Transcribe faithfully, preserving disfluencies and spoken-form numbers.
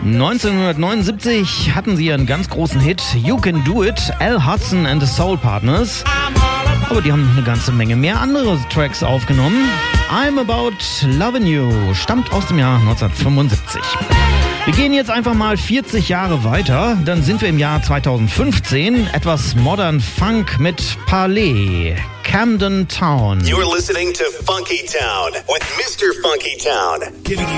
neunzehnhundertneunundsiebzig hatten sie einen ganz großen Hit, You Can Do It, Al Hudson and the Soul Partners. Aber die haben eine ganze Menge mehr andere Tracks aufgenommen. I'm About Lovin' You stammt aus dem Jahr neunzehnhundertfünfundsiebzig. Wir gehen jetzt einfach mal vierzig Jahre weiter, dann sind wir im Jahr zweitausendfünfzehn, etwas Modern Funk mit Parley, Camden Town. You're listening to Funky Town with Mister Funky Town, giving you